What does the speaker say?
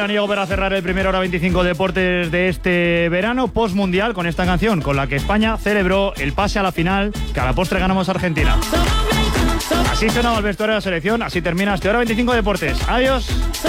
veraniego para cerrar el primer Hora 25 Deportes de este verano, post-mundial, con esta canción, con la que España celebró el pase a la final, que a la postre ganamos a Argentina. Así sonaba el vestuario de la selección, así termina este Hora 25 Deportes. Adiós.